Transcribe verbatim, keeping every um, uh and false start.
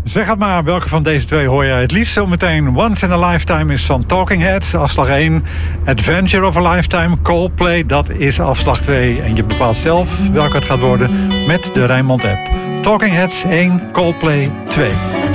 Zeg het maar, welke van deze twee hoor jij het liefst zometeen? Once in a Lifetime is van Talking Heads, afslag één. Adventure of a Lifetime, Coldplay, dat is afslag twee. En je bepaalt zelf welke het gaat worden met de Rijnmond app. Talking Heads één, Coldplay twee.